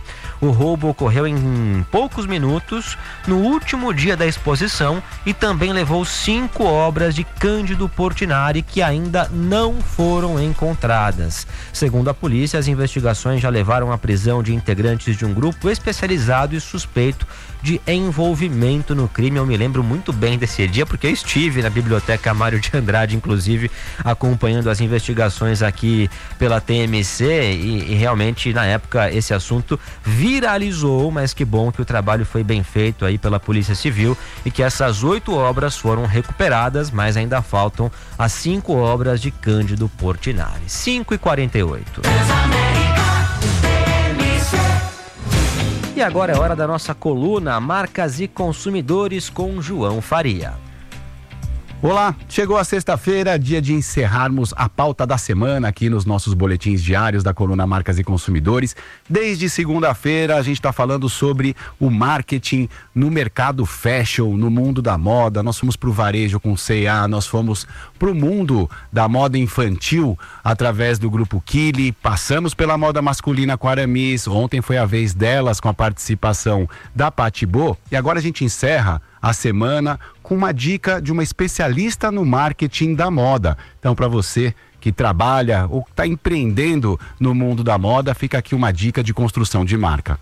O roubo ocorreu em poucos minutos, no último dia da exposição, e também levou cinco obras de Cândido Portinari que ainda não foram encontradas. Segundo a polícia, as investigações já levaram à prisão de integrantes de um grupo especializado e suspeito de envolvimento no crime. Eu me lembro muito bem desse dia, porque eu estive na Biblioteca Mário de Andrade, inclusive, acompanhando as investigações aqui pela T M C, e, e realmente, na época, esse assunto viralizou, mas que bom que o trabalho foi bem feito aí pela Polícia Civil e que essas oito obras foram recuperadas, mas ainda faltam as cinco obras de Cândido Portinari. cinco e quarenta e oito. E agora é hora da nossa coluna Marcas e Consumidores com João Faria. Olá, chegou a sexta-feira, dia de encerrarmos a pauta da semana aqui nos nossos boletins diários da coluna Marcas e Consumidores. Desde segunda-feira a gente está falando sobre o marketing no mercado fashion, no mundo da moda. Nós fomos para o varejo com C e A, nós fomos para o mundo da moda infantil através do Grupo Kili, passamos pela moda masculina com a Aramis, ontem foi a vez delas com a participação da Patibô, e agora a gente encerra a semana com uma dica de uma especialista no marketing da moda. Então, para você que trabalha ou está empreendendo no mundo da moda, fica aqui uma dica de construção de marca.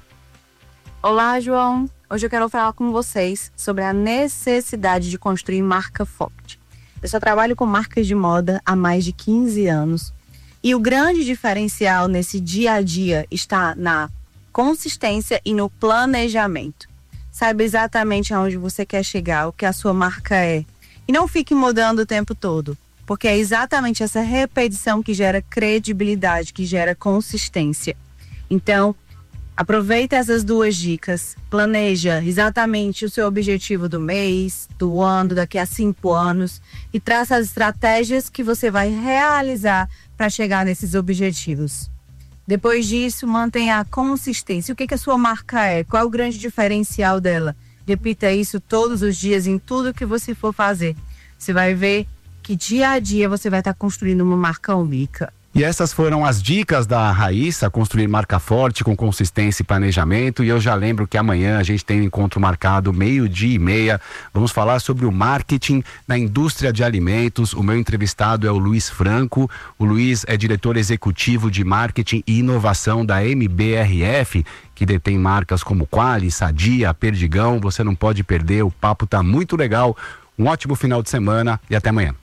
Olá, João. Hoje eu quero falar com vocês sobre a necessidade de construir marca forte. Eu só trabalho com marcas de moda há mais de quinze anos e o grande diferencial nesse dia a dia está na consistência e no planejamento. Saiba exatamente aonde você quer chegar, o que a sua marca é. E não fique mudando o tempo todo, porque é exatamente essa repetição que gera credibilidade, que gera consistência. Então, aproveita essas duas dicas, planeja exatamente o seu objetivo do mês, do ano, daqui a cinco anos e traça as estratégias que você vai realizar para chegar nesses objetivos. Depois disso, mantenha a consistência. O que, que a sua marca é? Qual é o grande diferencial dela? Repita isso todos os dias em tudo que você for fazer. Você vai ver que dia a dia você vai estar construindo uma marca única. E essas foram as dicas da Raíssa, construir marca forte com consistência e planejamento. E eu já lembro que amanhã a gente tem um encontro marcado meio-dia e meia. Vamos falar sobre o marketing na indústria de alimentos. O meu entrevistado é o Luiz Franco. O Luiz é diretor executivo de marketing e inovação da M B R F, que detém marcas como Qualy, Sadia, Perdigão. Você não pode perder, o papo tá muito legal. Um ótimo final de semana e até amanhã.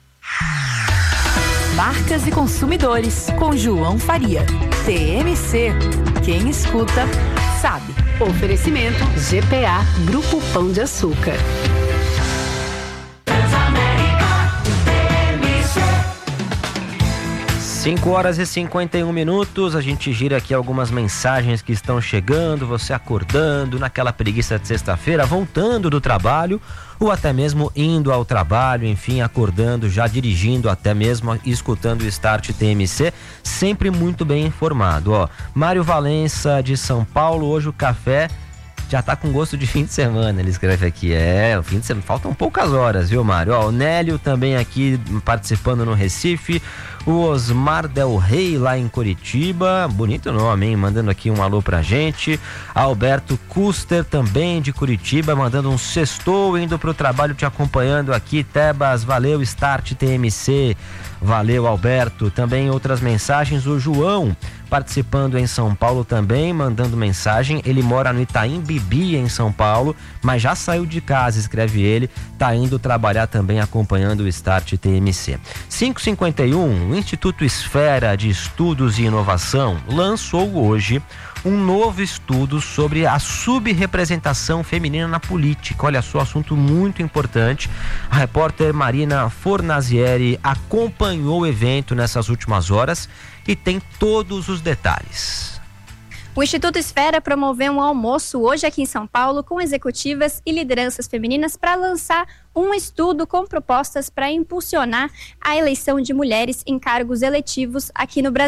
Marcas e Consumidores, com João Faria. T M C. Quem escuta, sabe. Oferecimento G P A, Grupo Pão de Açúcar. cinco horas e cinquenta e um minutos, a gente gira aqui algumas mensagens que estão chegando, você acordando naquela preguiça de sexta-feira, voltando do trabalho ou até mesmo indo ao trabalho, enfim, acordando, já dirigindo, até mesmo escutando o Start T M C, sempre muito bem informado, ó. Mário Valença de São Paulo, hoje o café já tá com gosto de fim de semana, ele escreve aqui. É, o fim de semana, faltam poucas horas, viu, Mário? Ó, o Nélio também aqui participando no Recife, o Osmar Del Rey lá em Curitiba, bonito nome, hein? Mandando aqui um alô pra gente. Alberto Custer também de Curitiba, mandando um sextou, indo pro trabalho te acompanhando aqui. Tebas, valeu, Start T M C, valeu, Alberto. Também outras mensagens, o João participando em São Paulo também, mandando mensagem. Ele mora no Itaim Bibi, em São Paulo, mas já saiu de casa, escreve ele, tá indo trabalhar também acompanhando o Start T M C. cinco e cinquenta e um, o Instituto Esfera de Estudos e Inovação lançou hoje um novo estudo sobre a subrepresentação feminina na política. Olha só, assunto muito importante. A repórter Marina Fornazieri acompanhou o evento nessas últimas horas e tem todos os detalhes. O Instituto Esfera promoveu um almoço hoje aqui em São Paulo com executivas e lideranças femininas para lançar um estudo com propostas para impulsionar a eleição de mulheres em cargos eletivos aqui no Brasil.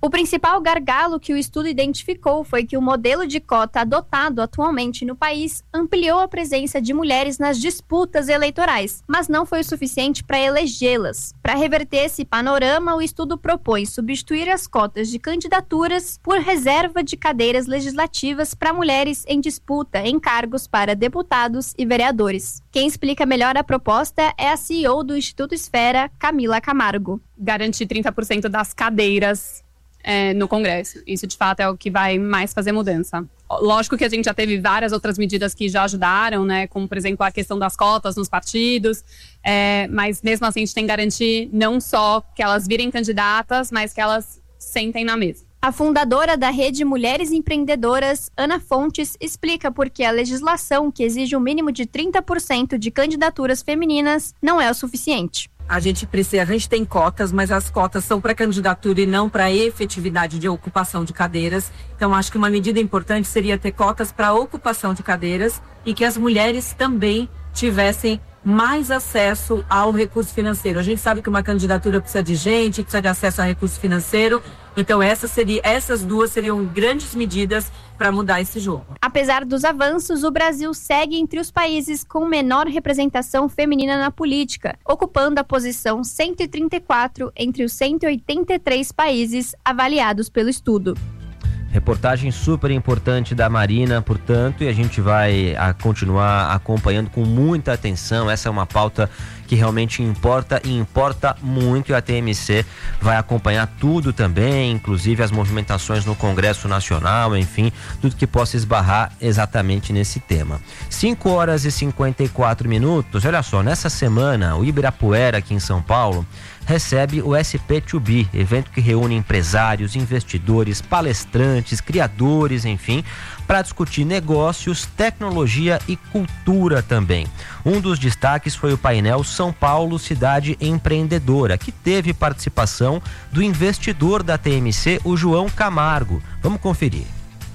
O principal gargalo que o estudo identificou foi que o modelo de cota adotado atualmente no país ampliou a presença de mulheres nas disputas eleitorais, mas não foi o suficiente para elegê-las. Para reverter esse panorama, o estudo propõe substituir as cotas de candidaturas por reserva de cadeiras legislativas para mulheres em disputa em cargos para deputados e vereadores. Quem explica melhor a proposta é a C E O do Instituto Esfera, Camila Camargo. Garantir trinta por cento das cadeiras É, no Congresso. Isso, de fato, é o que vai mais fazer mudança. Lógico que a gente já teve várias outras medidas que já ajudaram, né? Como, por exemplo, a questão das cotas nos partidos. É, mas, mesmo assim, a gente tem que garantir não só que elas virem candidatas, mas que elas sentem na mesa. A fundadora da Rede Mulheres Empreendedoras, Ana Fontes, explica por que a legislação que exige um mínimo de trinta por cento de candidaturas femininas não é o suficiente. A gente precisa, a gente tem cotas, mas as cotas são para candidatura e não para efetividade de ocupação de cadeiras. Então, acho que uma medida importante seria ter cotas para ocupação de cadeiras e que as mulheres também tivessem mais acesso ao recurso financeiro. A gente sabe que uma candidatura precisa de gente, precisa de acesso a recurso financeiro. Então, essa seria, essas duas seriam grandes medidas para mudar esse jogo. Apesar dos avanços, o Brasil segue entre os países com menor representação feminina na política, ocupando a posição cento e trinta e quatro entre os cento e oitenta e três países avaliados pelo estudo. Reportagem super importante da Marina, portanto, e a gente vai a, continuar acompanhando com muita atenção. Essa é uma pauta que realmente importa e importa muito, e a T M C vai acompanhar tudo também, inclusive as movimentações no Congresso Nacional, enfim, tudo que possa esbarrar exatamente nesse tema. cinco horas e cinquenta e quatro minutos. Olha só, nessa semana, o Ibirapuera, aqui em São Paulo, recebe o S P dois B, evento que reúne empresários, investidores, palestrantes, criadores, enfim, para discutir negócios, tecnologia e cultura também. Um dos destaques foi o painel São Paulo Cidade Empreendedora, que teve participação do investidor da T M C, o João Camargo. Vamos conferir.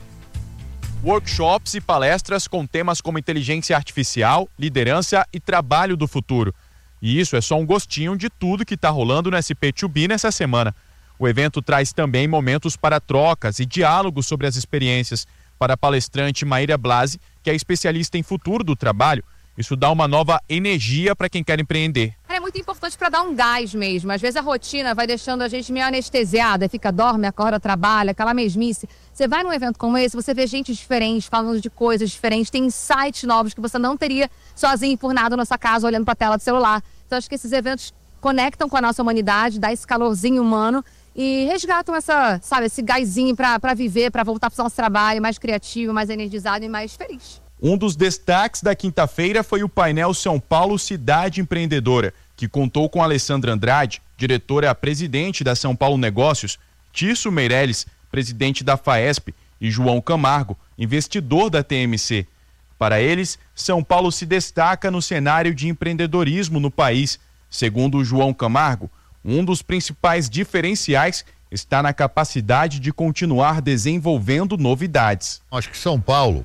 Workshops e palestras com temas como inteligência artificial, liderança e trabalho do futuro. E isso é só um gostinho de tudo que está rolando no S P dois B nessa semana. O evento traz também momentos para trocas e diálogos sobre as experiências. Para a palestrante Maíra Blasi, que é especialista em futuro do trabalho, isso dá uma nova energia para quem quer empreender. É muito importante para dar um gás mesmo. Às vezes a rotina vai deixando a gente meio anestesiada, fica, dorme, acorda, trabalha, aquela mesmice. Você vai num evento como esse, você vê gente diferente, falando de coisas diferentes, tem insights novos que você não teria sozinho, enfurnado na sua casa, olhando para a tela do celular. Então acho que esses eventos conectam com a nossa humanidade, dá esse calorzinho humano e resgatam essa, sabe, esse gásinho para viver, para voltar para o nosso trabalho mais criativo, mais energizado e mais feliz. Um dos destaques da quinta-feira foi o painel São Paulo Cidade Empreendedora, que contou com Alessandra Andrade, diretora-presidente da São Paulo Negócios, Tício Meirelles, presidente da Faesp, e João Camargo, investidor da T M C. Para eles, São Paulo se destaca no cenário de empreendedorismo no país. Segundo o João Camargo, um dos principais diferenciais está na capacidade de continuar desenvolvendo novidades. Acho que São Paulo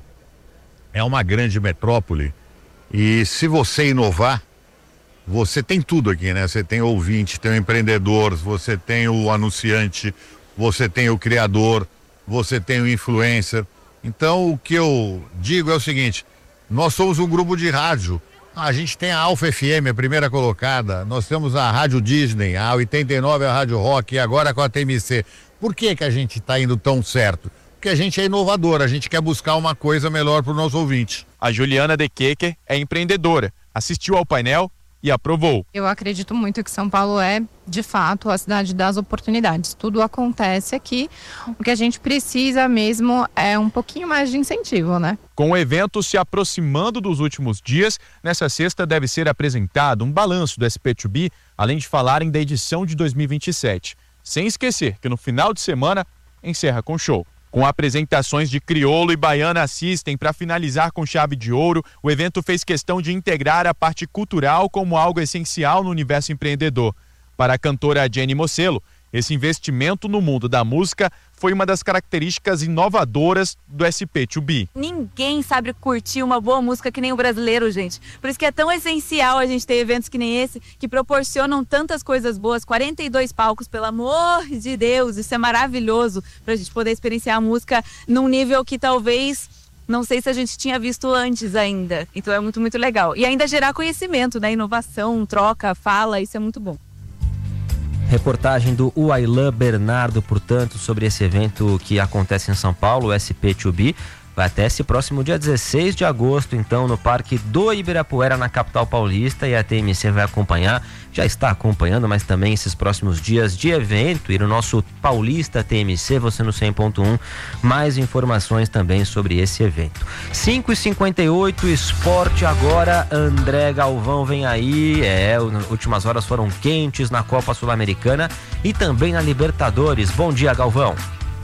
é uma grande metrópole e se você inovar, você tem tudo aqui, né? Você tem o ouvinte, tem o empreendedor, você tem o anunciante, você tem o criador, você tem o influencer. Então o que eu digo é o seguinte, nós somos um grupo de rádio. A gente tem a Alfa F M, a primeira colocada, nós temos a Rádio Disney, a oitenta e nove, a Rádio Rock e agora com a T M C. Por que que a gente está indo tão certo? Porque a gente é inovador, a gente quer buscar uma coisa melhor para o nosso ouvinte. A Juliana De Keker é empreendedora, assistiu ao painel e aprovou. Eu acredito muito que São Paulo é, de fato, a cidade das oportunidades. Tudo acontece aqui. O que a gente precisa mesmo é um pouquinho mais de incentivo, né? Com o evento se aproximando dos últimos dias, nessa sexta deve ser apresentado um balanço do S P dois B, além de falarem da edição de dois mil e vinte e sete. Sem esquecer que no final de semana encerra com show. Com apresentações de crioulo e baiana assistem para finalizar com chave de ouro, o evento fez questão de integrar a parte cultural como algo essencial no universo empreendedor. Para a cantora Jenny Mocelo, Esse investimento no mundo da música foi uma das características inovadoras do S P dois B. Ninguém sabe curtir uma boa música que nem o brasileiro, gente. Por isso que é tão essencial a gente ter eventos que nem esse, que proporcionam tantas coisas boas, quarenta e dois palcos, pelo amor de Deus, isso é maravilhoso, pra gente poder experienciar a música num nível que talvez, não sei se a gente tinha visto antes ainda. Então é muito, muito legal. E ainda gerar conhecimento, né? Inovação, troca, fala, isso é muito bom. Reportagem do Uailan Bernardo, portanto, sobre esse evento que acontece em São Paulo, o S P dois B. Vai até esse próximo dia dezesseis de agosto, então, no Parque do Ibirapuera, na capital paulista, e a T M C vai acompanhar, já está acompanhando, mas também esses próximos dias de evento. E no nosso Paulista T M C, você no cem ponto um, mais informações também sobre esse evento. cinco e cinquenta e oito, esporte agora, André Galvão vem aí. É, as últimas horas foram quentes na Copa Sul-Americana e também na Libertadores. Bom dia, Galvão.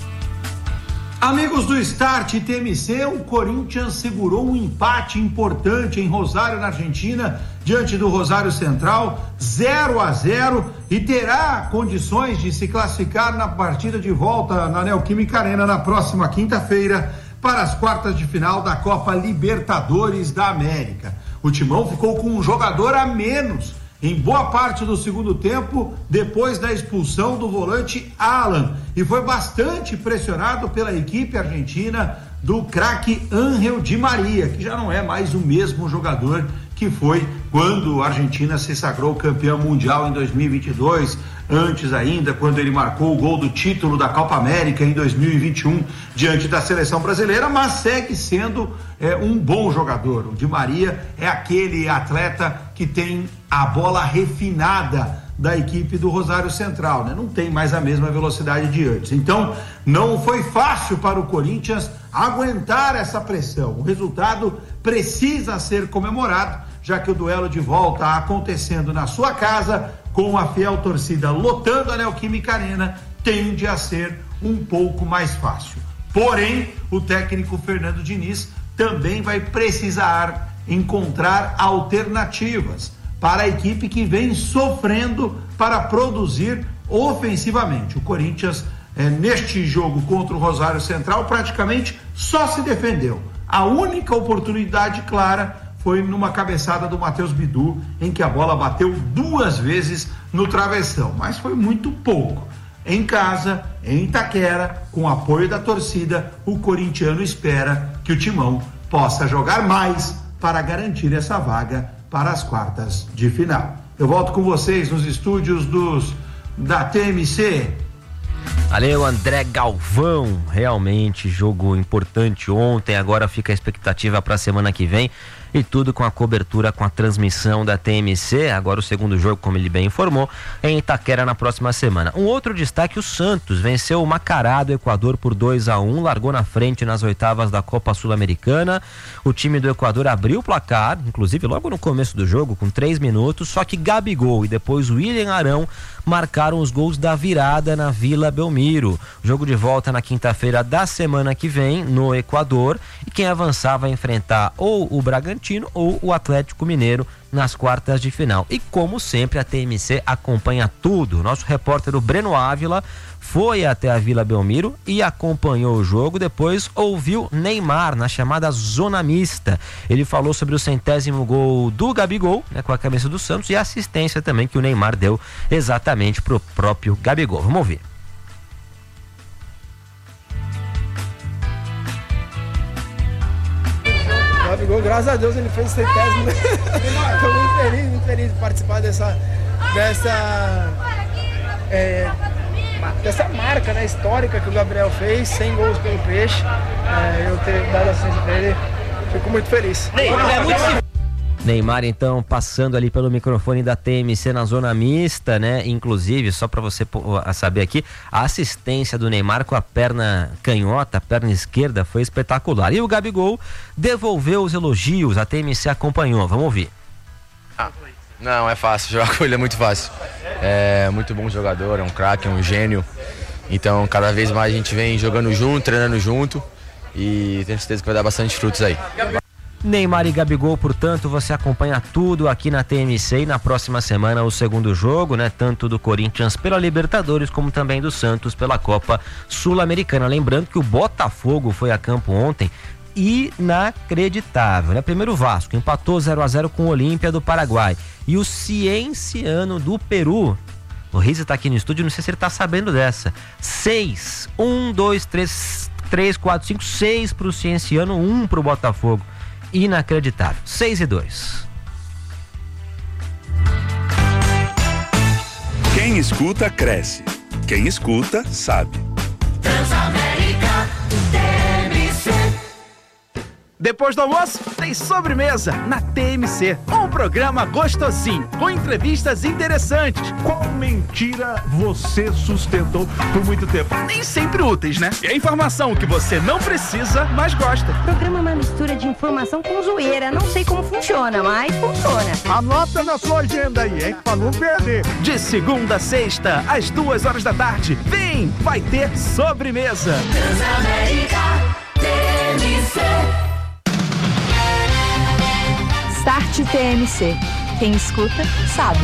Amigos do Start T M C, o Corinthians segurou um empate importante em Rosário, na Argentina, diante do Rosário Central, zero a zero, e terá condições de se classificar na partida de volta na Neoquímica Arena na próxima quinta-feira para as quartas de final da Copa Libertadores da América. O Timão ficou com um jogador a menos em boa parte do segundo tempo, depois da expulsão do volante Alan, e foi bastante pressionado pela equipe argentina do craque Ángel Di Maria, que já não é mais o mesmo jogador que foi quando a Argentina se sagrou campeão mundial em dois mil e vinte e dois, antes ainda, quando ele marcou o gol do título da Copa América em dois mil e vinte e um, diante da seleção brasileira, mas segue sendo é, um bom jogador. O Di Maria é aquele atleta que tem a bola refinada da equipe do Rosário Central, né? Não tem mais a mesma velocidade de antes. Então, não foi fácil para o Corinthians aguentar essa pressão. O resultado precisa ser comemorado, já que o duelo de volta acontecendo na sua casa, com a fiel torcida lotando a Neoquímica Arena, tende a ser um pouco mais fácil. Porém, o técnico Fernando Diniz também vai precisar encontrar alternativas para a equipe que vem sofrendo para produzir ofensivamente. O Corinthians, é, neste jogo contra o Rosário Central, praticamente só se defendeu. A única oportunidade clara foi numa cabeçada do Matheus Bidu, em que a bola bateu duas vezes no travessão, mas foi muito pouco. Em casa, em Itaquera, com o apoio da torcida, o corintiano espera que o Timão possa jogar mais para garantir essa vaga para as quartas de final. Eu volto com vocês nos estúdios dos, da T M C. Valeu, André Galvão. Realmente, jogo importante ontem. Agora fica a expectativa para a semana que vem. E tudo com a cobertura, com a transmissão da T M C. Agora o segundo jogo, como ele bem informou, em Itaquera na próxima semana. Um outro destaque, o Santos venceu o Macará do Equador por dois a um, largou na frente nas oitavas da Copa Sul-Americana. O time do Equador abriu o placar, inclusive logo no começo do jogo, com três minutos, só que Gabigol e depois William Arão marcaram os gols da virada na Vila Belmiro. Jogo de volta na quinta-feira da semana que vem, no Equador, e quem avançar vai enfrentar ou o Bragantino ou o Atlético Mineiro nas quartas de final. E como sempre, a T M C acompanha tudo. Nosso repórter, o Breno Ávila, foi até a Vila Belmiro e acompanhou o jogo. Depois ouviu Neymar na chamada zona mista. Ele falou sobre o centésimo gol do Gabigol, né, com a camisa do Santos, e a assistência também que o Neymar deu exatamente pro próprio Gabigol. Vamos ouvir. O Gabigol, graças a Deus, ele fez o centésimo. Estou muito feliz, muito feliz de participar dessa, dessa, é, dessa marca, né, histórica que o Gabriel fez, cem gols pelo Peixe. É, eu ter dado assistência para ele, fico muito feliz. É muito... Neymar, então, passando ali pelo microfone da T M C na zona mista, né? Inclusive, só para você saber aqui, a assistência do Neymar com a perna canhota, a perna esquerda, foi espetacular. E o Gabigol devolveu os elogios, a T M C acompanhou. Vamos ouvir. Ah, não, é fácil, jogar com ele é muito fácil. É muito bom jogador, é um craque, é um gênio. Então, cada vez mais a gente vem jogando junto, treinando junto, e tenho certeza que vai dar bastante frutos aí. Neymar e Gabigol, portanto, você acompanha tudo aqui na T M C e na próxima semana o segundo jogo, né? Tanto do Corinthians pela Libertadores como também do Santos pela Copa Sul-Americana. Lembrando que o Botafogo foi a campo ontem, inacreditável, né? Primeiro o Vasco empatou zero a zero com o Olímpia do Paraguai e o Cienciano do Peru. O Riz tá aqui no estúdio, não sei se ele tá sabendo dessa. Seis, um, dois, três, três, quatro, cinco, seis pro Cienciano, um pro Botafogo. Inacreditável. seis e dois. Quem escuta, cresce. Quem escuta, sabe. Transamérica T M C. Depois do almoço, tem sobremesa na T M C. Um programa gostosinho, com entrevistas interessantes. Qual mentira você sustentou por muito tempo? Nem sempre úteis, né? E a informação que você não precisa, mas gosta. O programa é uma mistura de informação com zoeira. Não sei como funciona, mas funciona. Anota na sua agenda aí, hein? Pra não perder. De segunda a sexta, às duas horas da tarde. Vem, vai ter sobremesa. Transamérica T M C. Start T M C. Quem escuta, sabe.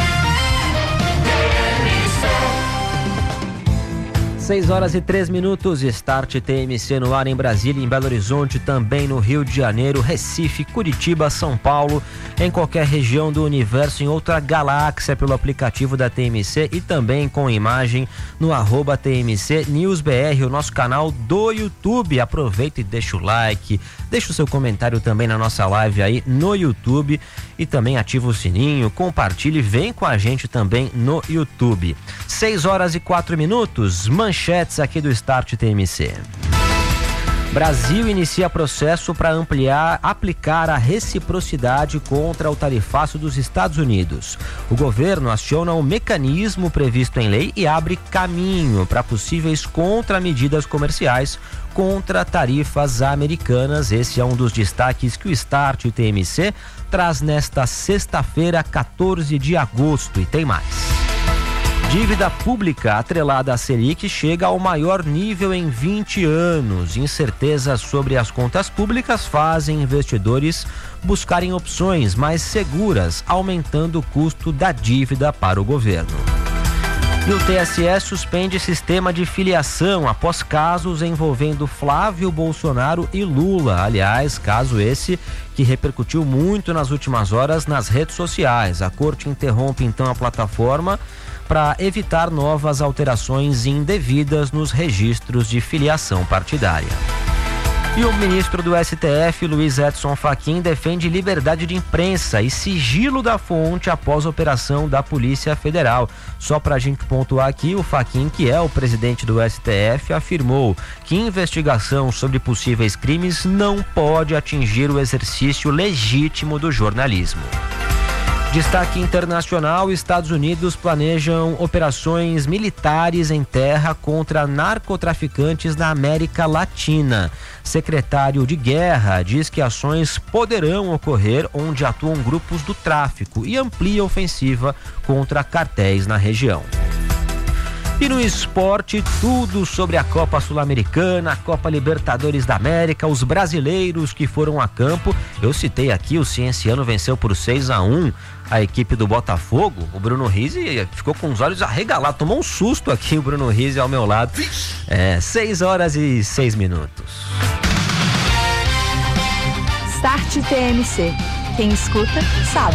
seis horas e três minutos, Start T M C no ar em Brasília, em Belo Horizonte, também no Rio de Janeiro, Recife, Curitiba, São Paulo, em qualquer região do universo, em outra galáxia pelo aplicativo da T M C e também com imagem no arroba T M C News B R, o nosso canal do YouTube. Aproveita e deixa o like, deixa o seu comentário também na nossa live aí no YouTube e também ativa o sininho, compartilhe, vem com a gente também no YouTube. seis horas e quatro minutos, manchetes aqui do Start T M C. Brasil inicia processo para ampliar, aplicar a reciprocidade contra o tarifaço dos Estados Unidos. O governo aciona o mecanismo previsto em lei e abre caminho para possíveis contramedidas comerciais contra tarifas americanas. Esse é um dos destaques que o Start T M C traz nesta sexta-feira, quatorze de agosto, e tem mais. Dívida pública atrelada à Selic chega ao maior nível em vinte anos. Incertezas sobre as contas públicas fazem investidores buscarem opções mais seguras, aumentando o custo da dívida para o governo. E o T S E suspende sistema de filiação após casos envolvendo Flávio Bolsonaro e Lula. Aliás, caso esse que repercutiu muito nas últimas horas nas redes sociais. A corte interrompe então a plataforma para evitar novas alterações indevidas nos registros de filiação partidária. E o ministro do S T F, Luiz Edson Fachin, defende liberdade de imprensa e sigilo da fonte após a operação da Polícia Federal. Só para a gente pontuar aqui, o Fachin, que é o presidente do S T F, afirmou que investigação sobre possíveis crimes não pode atingir o exercício legítimo do jornalismo. Destaque internacional: Estados Unidos planejam operações militares em terra contra narcotraficantes na América Latina. Secretário de Guerra diz que ações poderão ocorrer onde atuam grupos do tráfico e amplia a ofensiva contra cartéis na região. E no esporte, tudo sobre a Copa Sul-Americana, a Copa Libertadores da América, os brasileiros que foram a campo. Eu citei aqui, o Cienciano venceu por seis a um a equipe do Botafogo. O Bruno Rizzi ficou com os olhos arregalados, tomou um susto aqui o Bruno Rizzi ao meu lado. É, seis horas e seis minutos. Start T M C. Quem escuta, sabe.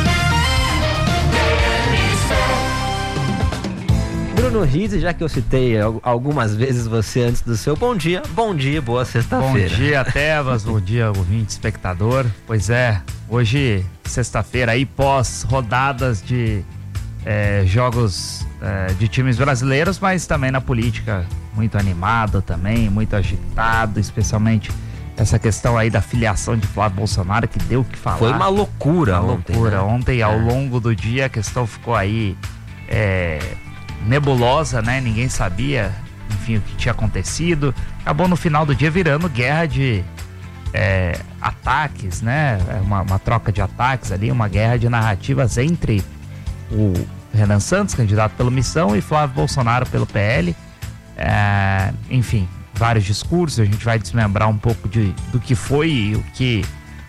Bruno Rizzi, já que eu citei algumas vezes você antes do seu bom dia, bom dia, boa sexta-feira. Bom dia, Tebas, bom dia, ouvinte, espectador. Pois é, hoje, sexta-feira, aí pós rodadas de é, jogos é, de times brasileiros, mas também na política, muito animado também, muito agitado, especialmente essa questão aí da filiação de Flávio Bolsonaro, que deu o que falar. Foi uma loucura uma ontem. loucura. Né? Ontem, ao é. longo do dia, a questão ficou aí é, nebulosa, né? Ninguém sabia, enfim, o que tinha acontecido. Acabou no final do dia virando guerra de é, ataques, né? Uma, uma troca de ataques ali, uma guerra de narrativas entre o Renan Santos, candidato pela Missão, e Flávio Bolsonaro pelo P L. É, enfim, vários discursos, a gente vai desmembrar um pouco de, do que foi e o que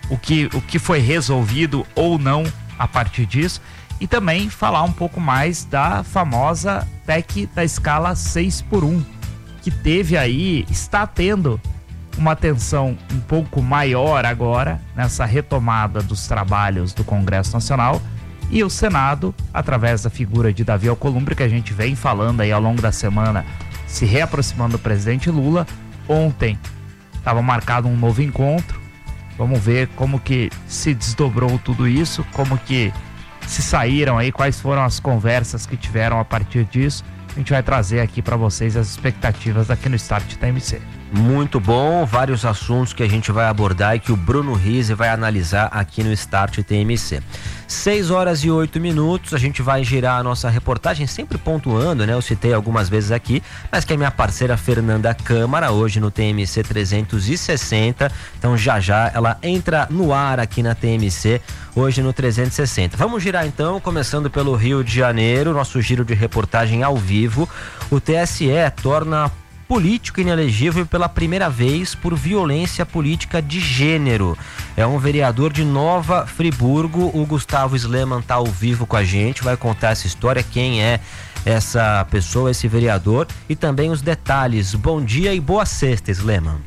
o que, o que foi resolvido ou não a partir disso, e também falar um pouco mais da famosa P E C da escala seis por um, que teve aí, está tendo uma atenção um pouco maior agora nessa retomada dos trabalhos do Congresso Nacional, e o Senado, através da figura de Davi Alcolumbre, que a gente vem falando aí ao longo da semana, se reaproximando do presidente Lula. Ontem estava marcado um novo encontro. Vamos ver como que se desdobrou tudo isso, como que se saíram aí, quais foram as conversas que tiveram a partir disso. A gente vai trazer aqui para vocês as expectativas aqui no Start T M C. Muito bom, vários assuntos que a gente vai abordar e que o Bruno Rizzi vai analisar aqui no Start T M C. seis horas e oito minutos, a gente vai girar a nossa reportagem, sempre pontuando, né? Eu citei algumas vezes aqui, mas que é minha parceira Fernanda Câmara, hoje no T M C trezentos e sessenta, então já já ela entra no ar aqui na T M C, hoje no trezentos e sessenta. Vamos girar então, começando pelo Rio de Janeiro, nosso giro de reportagem ao vivo. O T S E torna político inelegível pela primeira vez por violência política de gênero. É um vereador de Nova Friburgo, o Gustavo Sleman está ao vivo com a gente, vai contar essa história, quem é essa pessoa, esse vereador, e também os detalhes. Bom dia e boa sexta, Sleman.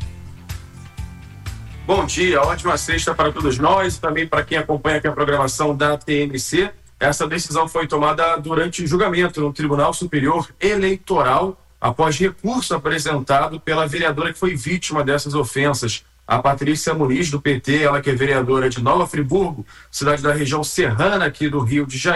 Bom dia, ótima sexta para todos nós e também para quem acompanha aqui a programação da T M C. Essa decisão foi tomada durante julgamento no Tribunal Superior Eleitoral, após recurso apresentado pela vereadora que foi vítima dessas ofensas, a Patrícia Muniz, do P T, ela que é vereadora de Nova Friburgo, cidade da região serrana aqui do Rio de Janeiro.